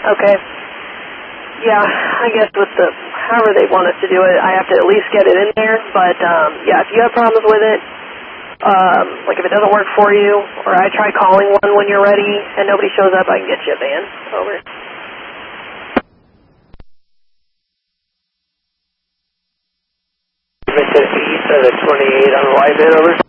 Okay. Yeah, I guess with however they want us to do it, I have to at least get it in there. But, yeah, if you have problems with it, like if it doesn't work for you, or I try calling one when you're ready and nobody shows up, I can get you a van. Over. East of the 28 on the live van, over.